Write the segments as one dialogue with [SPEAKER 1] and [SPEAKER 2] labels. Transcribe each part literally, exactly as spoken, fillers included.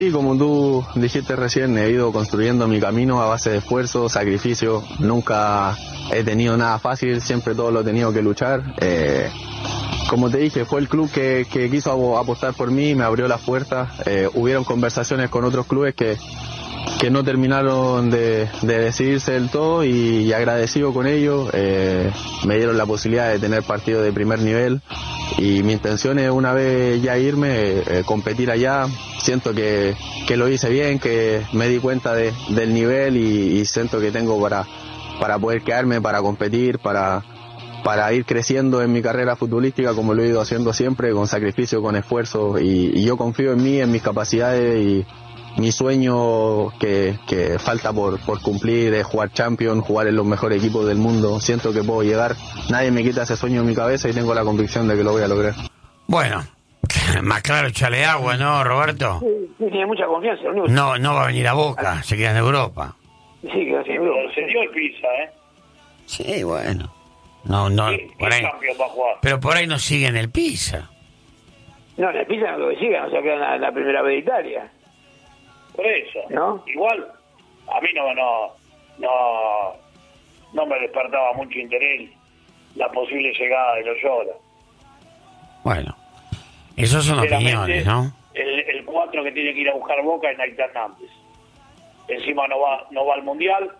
[SPEAKER 1] Y como tú dijiste recién, he ido construyendo mi camino a base de esfuerzo, sacrificio. Nunca he tenido nada fácil, siempre todo lo he tenido que luchar. Eh, como te dije, fue el club que, que quiso apostar por mí, me abrió las puertas. Eh, hubieron conversaciones con otros clubes que, que no terminaron de, de decidirse del todo y, y agradecido con ellos. Eh, me dieron la posibilidad de tener partidos de primer nivel. Y mi intención es una vez ya irme, eh, competir allá. Siento que, que lo hice bien, que me di cuenta de, del nivel y, y siento que tengo para, para poder quedarme, para competir, para, para ir creciendo en mi carrera futbolística como lo he ido haciendo siempre, con sacrificio, con esfuerzo. Y, y yo confío en mí, en mis capacidades y mi sueño que, que falta por, por cumplir es jugar Champions, jugar en los mejores equipos del mundo. Siento que puedo llegar, nadie me quita ese sueño en mi cabeza y tengo la convicción de que lo voy a lograr.
[SPEAKER 2] Bueno, más claro, echale agua, ¿no, Roberto?
[SPEAKER 3] Sí, sí, tiene mucha confianza. Lo único que-
[SPEAKER 2] No, no va a venir a Boca, se queda en Europa.
[SPEAKER 3] Sí, que hace
[SPEAKER 4] Pero se dio el Pisa, ¿eh?
[SPEAKER 2] Sí, bueno. No, no,
[SPEAKER 4] ¿Qué,
[SPEAKER 2] por
[SPEAKER 4] qué
[SPEAKER 2] ahí.
[SPEAKER 4] Champions va a jugar?
[SPEAKER 2] Pero por ahí no sigue en el Pisa.
[SPEAKER 3] No, en el Pisa no lo que siga, no se queda en la, en la primera vez de Italia.
[SPEAKER 4] Por eso.
[SPEAKER 3] ¿No?
[SPEAKER 4] Igual, a mí no, no, no, no me despertaba mucho interés la posible llegada de Loyola.
[SPEAKER 2] Bueno, esos son
[SPEAKER 4] Sinceramente,
[SPEAKER 2] opiniones, ¿no?
[SPEAKER 4] El, el cuatro que tiene que ir a buscar Boca es Naita Hernández. Encima no va, no va al Mundial.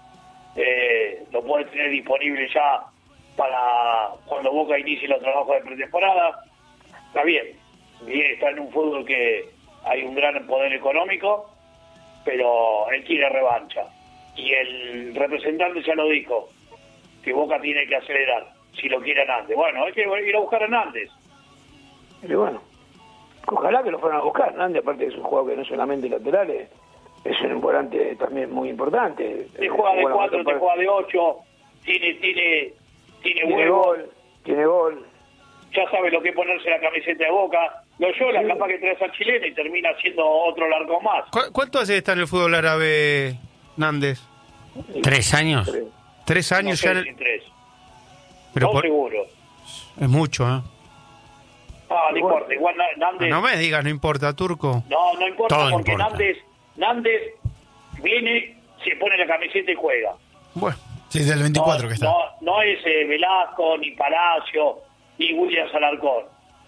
[SPEAKER 4] Eh, lo puede tener disponible ya para cuando Boca inicie los trabajos de pretemporada. Está bien, bien, está en un fútbol que hay un gran poder económico, pero él quiere revancha. Y el representante ya lo dijo, que Boca tiene que acelerar, si lo quiere Hernández. Bueno, hay que ir a buscar a Hernández.
[SPEAKER 3] Y bueno, ojalá que lo fueran a buscar. Hernández, aparte que es un jugador que no es solamente lateral, es, es un volante también muy importante.
[SPEAKER 4] Te juega de
[SPEAKER 3] Bueno,
[SPEAKER 4] cuatro, te
[SPEAKER 3] para-
[SPEAKER 4] juega de ocho, tiene, tiene, tiene
[SPEAKER 3] Tiene
[SPEAKER 4] huevo,
[SPEAKER 3] gol, tiene gol.
[SPEAKER 4] ya sabe lo que es ponerse la camiseta de Boca. Loyola,
[SPEAKER 3] Sí.
[SPEAKER 4] capaz que traes al chileno y termina siendo otro largo más.
[SPEAKER 5] ¿Cu- ¿Cuánto hace que está en el fútbol árabe, Nández?
[SPEAKER 2] ¿Tres años?
[SPEAKER 3] Tres.
[SPEAKER 5] ¿Tres
[SPEAKER 4] No
[SPEAKER 5] años
[SPEAKER 4] sé
[SPEAKER 5] ya? en
[SPEAKER 4] si
[SPEAKER 5] el-
[SPEAKER 4] tres.
[SPEAKER 5] Pero
[SPEAKER 4] no
[SPEAKER 5] por-
[SPEAKER 4] seguro.
[SPEAKER 5] Es mucho, ¿eh?
[SPEAKER 4] Ah, no
[SPEAKER 3] Bueno.
[SPEAKER 4] importa. Igual Na- Nández...
[SPEAKER 5] No me digas, no importa, Turco.
[SPEAKER 4] No, no importa
[SPEAKER 2] Todo
[SPEAKER 4] porque
[SPEAKER 2] importa.
[SPEAKER 4] Nández, Nández viene, se pone la camiseta y juega.
[SPEAKER 5] Bueno,
[SPEAKER 6] Sí, del veinticuatro
[SPEAKER 4] no,
[SPEAKER 6] que está.
[SPEAKER 4] No, no es eh, Velasco, ni Palacio, ni William Alarcón.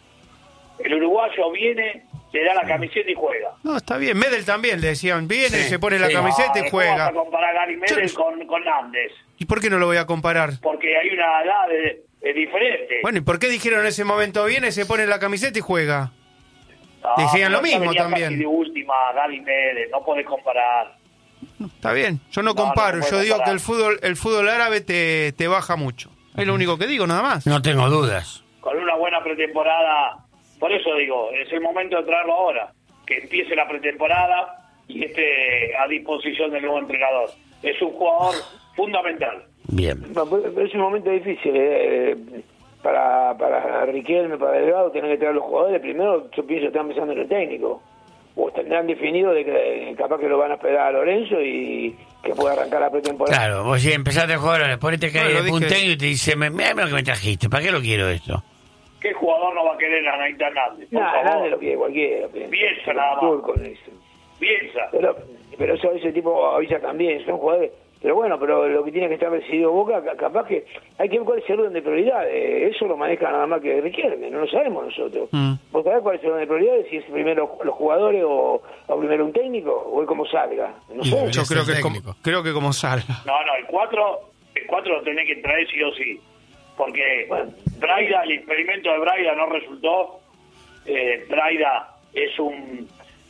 [SPEAKER 4] El uruguayo viene, le da la camiseta y juega.
[SPEAKER 5] no, está bien. Medel también le decían, viene,
[SPEAKER 2] Sí,
[SPEAKER 5] se pone la
[SPEAKER 2] sí.
[SPEAKER 5] camiseta
[SPEAKER 4] No,
[SPEAKER 5] y
[SPEAKER 4] ¿cómo vas
[SPEAKER 5] juega.
[SPEAKER 4] a comparar a Gary Medel
[SPEAKER 5] Yo-
[SPEAKER 4] con, con Nández?
[SPEAKER 5] ¿Y por qué no lo voy a comparar?
[SPEAKER 4] Porque hay una edad de, de diferente.
[SPEAKER 5] Bueno, ¿y por qué dijeron en ese momento viene, se pone la camiseta y juega?
[SPEAKER 4] Ah,
[SPEAKER 5] decían lo
[SPEAKER 4] pero ya
[SPEAKER 5] mismo
[SPEAKER 4] venía
[SPEAKER 5] también.
[SPEAKER 4] casi de última, Gary Medel, no podés comparar.
[SPEAKER 5] Está bien, yo no
[SPEAKER 4] No,
[SPEAKER 5] comparo,
[SPEAKER 4] no se
[SPEAKER 5] yo
[SPEAKER 4] puede
[SPEAKER 5] digo
[SPEAKER 4] comparar.
[SPEAKER 5] que el fútbol el fútbol árabe te, te baja mucho. Es lo único que digo, nada más.
[SPEAKER 2] No tengo dudas.
[SPEAKER 4] Con una buena pretemporada, por eso digo, es el momento de traerlo ahora, que empiece la pretemporada y esté a disposición del nuevo entrenador. Es un jugador fundamental.
[SPEAKER 2] Bien.
[SPEAKER 3] No, pero- pero es un momento difícil eh, para, para Riquelme, para Delgado, tener que traer los jugadores. Primero, yo pienso que están pensando en el técnico. O tendrán definido de que eh, capaz que lo van a esperar a Lorenzo y que pueda arrancar la pretemporada.
[SPEAKER 2] Claro, vos si empezaste a jugar, ponete que
[SPEAKER 5] Bueno,
[SPEAKER 2] hay
[SPEAKER 5] lo
[SPEAKER 2] un
[SPEAKER 5] dije.
[SPEAKER 2] técnico y te dice, mira lo que me trajiste, ¿para qué lo quiero esto?
[SPEAKER 4] ¿Qué jugador no va a querer a Naita Hernández? Por
[SPEAKER 3] Nada,
[SPEAKER 4] favor.
[SPEAKER 3] Hernández lo quiere cualquiera. pero-
[SPEAKER 4] Bielsa nada más.
[SPEAKER 3] Turco, le dice.
[SPEAKER 4] Bielsa.
[SPEAKER 3] Pero, pero eso, ese tipo avisa también, son jugadores. Pero bueno, pero lo que tiene que estar decidido Boca, ca- capaz que hay que ver cuál es el orden de prioridades. Eso lo maneja nada más que Riquelme, no lo sabemos nosotros.
[SPEAKER 5] Mm.
[SPEAKER 3] ¿Vos sabés cuál es el orden de prioridades? Si es primero los jugadores o, o primero un técnico, o es como salga. No
[SPEAKER 6] Y
[SPEAKER 3] sé.
[SPEAKER 6] debería
[SPEAKER 5] Yo
[SPEAKER 6] ser
[SPEAKER 5] creo que, es como,
[SPEAKER 6] técnico.
[SPEAKER 5] creo que como salga.
[SPEAKER 4] No, no, el cuatro, el cuatro lo tenés que traer sí o sí. Porque
[SPEAKER 3] Bueno.
[SPEAKER 4] Braida, el experimento de Braida no resultó. Eh, Braida es un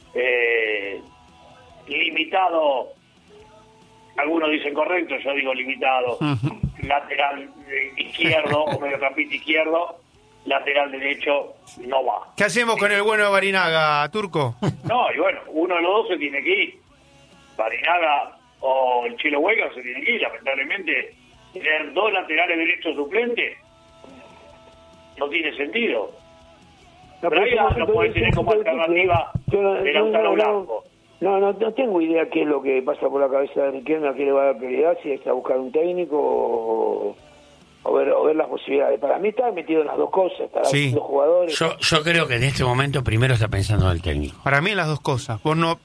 [SPEAKER 4] eh, limitado, algunos dicen correcto, yo digo limitado, lateral eh, izquierdo o mediocampista izquierdo, lateral derecho no va.
[SPEAKER 5] ¿Qué hacemos con el bueno de Barinaga, Turco?
[SPEAKER 4] No, y bueno, uno de los dos se tiene que ir. Barinaga o el Chilo Hueca se tiene que ir, lamentablemente. Tener dos laterales derechos suplentes no tiene sentido.
[SPEAKER 3] No, pero
[SPEAKER 4] Braida
[SPEAKER 3] es un
[SPEAKER 4] lo
[SPEAKER 3] punto-
[SPEAKER 4] puede
[SPEAKER 3] es
[SPEAKER 4] tener
[SPEAKER 3] un
[SPEAKER 4] como
[SPEAKER 3] punto difícil,
[SPEAKER 4] alternativa
[SPEAKER 3] ¿eh? Yo no-
[SPEAKER 4] de
[SPEAKER 3] no-
[SPEAKER 4] Lautaro
[SPEAKER 3] no- no-
[SPEAKER 4] Blanco.
[SPEAKER 3] No, no, no tengo idea qué es lo que pasa por la cabeza de Riquelme, a qué le va a dar prioridad, si es a buscar un técnico o, o ver, o ver las posibilidades. Para mí está metido en las dos cosas, está
[SPEAKER 5] Sí.
[SPEAKER 3] los jugadores.
[SPEAKER 2] Yo, yo creo que en este momento primero está pensando en el técnico.
[SPEAKER 5] Para mí las dos cosas. Vos no